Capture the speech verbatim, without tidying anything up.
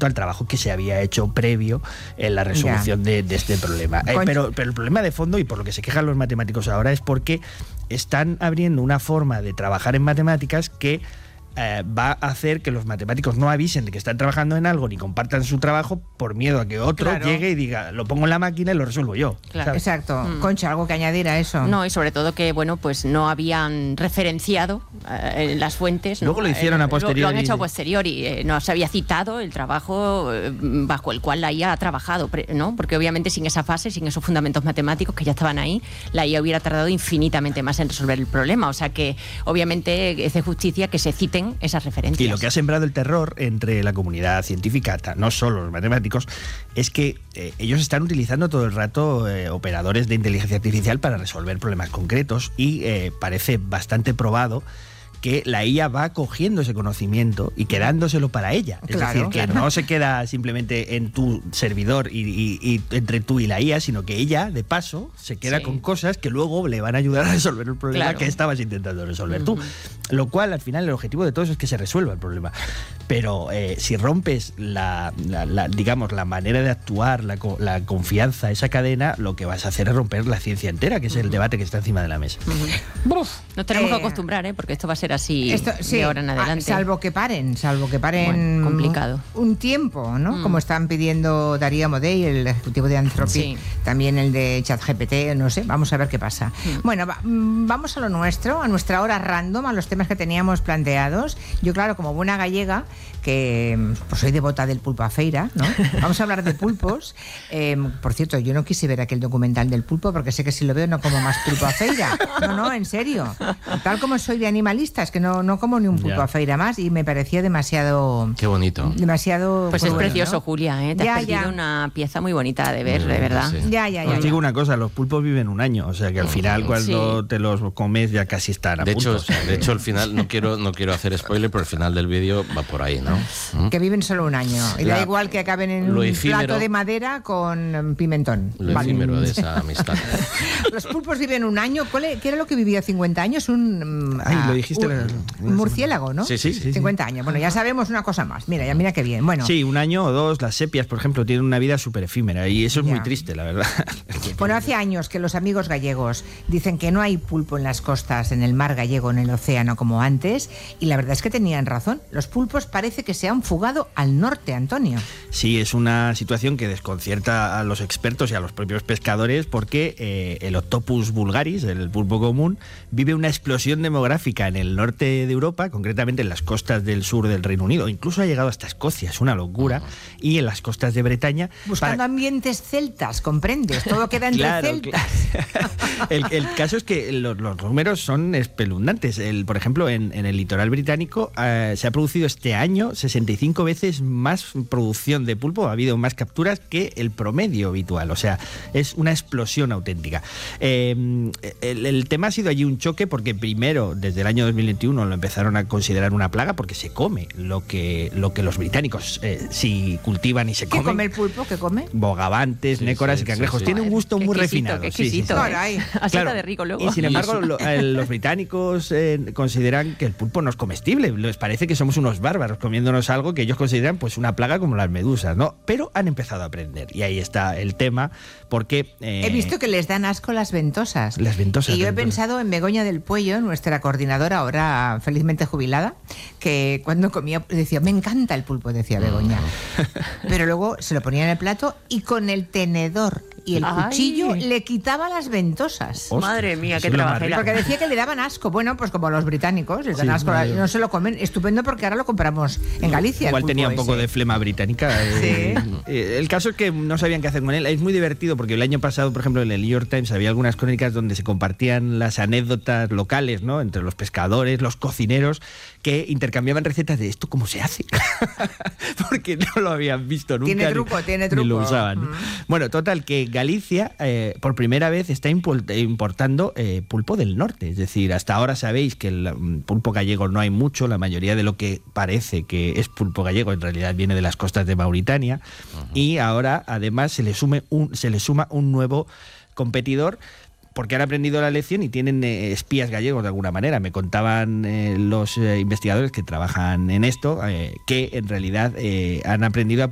reconocimiento al trabajo que se había hecho previo en la resolución de, de este problema. Eh, pero, pero el problema de fondo, y por lo que se quejan los matemáticos ahora, es porque están abriendo una forma de trabajar en matemáticas que Eh, va a hacer que los matemáticos no avisen de que están trabajando en algo ni compartan su trabajo por miedo a que otro claro. llegue y diga, lo pongo en la máquina y lo resuelvo yo. Claro. Exacto. Mm. Concha, ¿algo que añadir a eso? No, y sobre todo que, bueno, pues no habían referenciado eh, las fuentes. Luego ¿no? lo hicieron a posteriori. Lo, lo han hecho a posteriori. Eh, no se había citado el trabajo eh, bajo el cual la I A ha trabajado, ¿no? Porque obviamente sin esa fase, sin esos fundamentos matemáticos que ya estaban ahí, la I A hubiera tardado infinitamente más en resolver el problema. O sea que, obviamente, es de justicia que se citen esas referencias. Y lo que ha sembrado el terror entre la comunidad científica, no solo los matemáticos, es que eh, ellos están utilizando todo el rato eh, operadores de inteligencia artificial para resolver problemas concretos y eh, parece bastante probado que la I A va cogiendo ese conocimiento y quedándoselo para ella. Es claro, decir, que claro. no se queda simplemente en tu servidor y, y, y entre tú y la I A, sino que ella, de paso, se queda sí. con cosas que luego le van a ayudar a resolver el problema claro. que estabas intentando resolver uh-huh. tú. Lo cual, al final, el objetivo de todo eso es que se resuelva el problema. Pero eh, si rompes la, la, la, digamos, la manera de actuar, la, la confianza, esa cadena, lo que vas a hacer es romper la ciencia entera, que es uh-huh. el debate que está encima de la mesa. Uh-huh. Uf, Nos tenemos eh, que acostumbrar, ¿eh? Porque esto va a ser así Esto, sí, de ahora en adelante. Salvo que paren, salvo que paren bueno, complicado. un tiempo, ¿no? Mm. Como están pidiendo Darío Amodei, el ejecutivo de Anthropic, sí. también el de ChatGPT, no sé, vamos a ver qué pasa. Mm. Bueno, va, vamos a lo nuestro, a nuestra hora random, a los temas que teníamos planteados. Yo, claro, como buena gallega, que pues soy devota del pulpo a feira, ¿no? Vamos a hablar de pulpos. Eh, por cierto, yo no quise ver aquel documental del pulpo porque sé que si lo veo no como más pulpo a feira. No, no, en serio. Tal como soy de animalista, es que no, no como ni un pulpo yeah. a feira más y me parecía demasiado... Qué bonito. Demasiado... Pues bueno, es precioso, ¿no? Julia, ¿eh? Te ya, has perdido ya. una pieza muy bonita de ver, de verdad. Sí. Ya, ya, ya. Os ya. digo una cosa, los pulpos viven un año, o sea que al final cuando sí. te los comes ya casi están a de punto. Hecho, o sea, de hecho, al final, no quiero, no quiero hacer spoiler, pero el final del vídeo va por ahí, ¿no? ¿Mm? Que viven solo un año. Y La, da igual que acaben en un efímero, plato de madera con pimentón. Lo vale. efímero de esa amistad. Los pulpos viven un año. ¿Qué era lo que vivía cincuenta años? Un, Ay, lo dijiste. Un, un murciélago, ¿no? Sí, sí, sí. cincuenta años. Bueno, ya sabemos una cosa más. Mira, ya mira qué bien. Bueno. Sí, un año o dos. Las sepias, por ejemplo, tienen una vida súper efímera y eso es ya. muy triste, la verdad. Bueno, hace años que los amigos gallegos dicen que no hay pulpo en las costas, en el mar gallego, en el océano como antes, y la verdad es que tenían razón. Los pulpos parece que se han fugado al norte, Antonio. Sí, es una situación que desconcierta a los expertos y a los propios pescadores porque eh, el Octopus vulgaris, el pulpo común, vive una explosión demográfica en el norte de Europa, concretamente en las costas del sur del Reino Unido. Incluso ha llegado hasta Escocia, es una locura. Uh-huh. Y en las costas de Bretaña... Buscando para... ambientes celtas, comprendes. Todo queda entre claro, celtas. Claro. el, el caso es que los, los números son espeluznantes. El, por ejemplo, en, en el litoral británico eh, se ha producido este año sesenta y cinco veces más producción de pulpo, ha habido más capturas que el promedio habitual. O sea, es una explosión auténtica. Eh, el, el tema ha sido allí un choque porque primero, desde el año dos mil veintiuno, lo empezaron a considerar una plaga porque se come lo que, lo que los británicos eh, sí cultivan y se comen. ¿Qué come el pulpo? ¿Qué come? Bogavantes, sí, nécoras sí, y cangrejos. Sí, sí. Tiene un gusto qué muy exquisito, refinado. Qué exquisito, sí, sí, sí. ¿eh? Así claro. está de rico luego. Y sin embargo, lo, el, los británicos eh, consideran que el pulpo no es comestible. Les parece que somos unos bárbaros comiéndonos algo que ellos consideran pues una plaga como las medusas, ¿no? Pero han empezado a aprender y ahí está el tema porque... Eh, he visto que les dan asco las ventosas. Las ventosas. Y yo he ventosas. pensado en Begoña del Puello, nuestra coordinadora ahora felizmente jubilada, que cuando comía decía, me encanta el pulpo, decía Begoña. Pero luego se lo ponía en el plato y con el tenedor y el Ay. cuchillo le quitaba las ventosas. Ostras, madre mía, qué trabajera. Porque decía que le daban asco. Bueno, pues como a los británicos, les dan sí, asco, no, no se lo comen. Estupendo porque ahora lo compramos en Galicia. Igual tenía un poco ese. de flema británica. Eh, sí. eh, el caso es que no sabían qué hacer con él. Es muy divertido porque el año pasado, por ejemplo, en el New York Times había algunas crónicas donde se compartían las anécdotas locales, ¿no? Entre los pescadores, los cocineros, que intercambiaban recetas de esto, ¿cómo se hace? Porque no lo habían visto nunca. Tiene truco, ni, tiene truco. Ni lo usaban. ¿no? Mm. Bueno, total, que Galicia eh, por primera vez está importando eh, pulpo del norte. Es decir, hasta ahora sabéis que el pulpo gallego no hay mucho. La mayoría de lo que parece que es pulpo gallego en realidad viene de las costas de Mauritania. Uh-huh. Y ahora, además, se le, sume un, se le suma un nuevo competidor porque han aprendido la lección y tienen eh, espías gallegos de alguna manera. Me contaban eh, los eh, investigadores que trabajan en esto eh, que en realidad eh, han aprendido a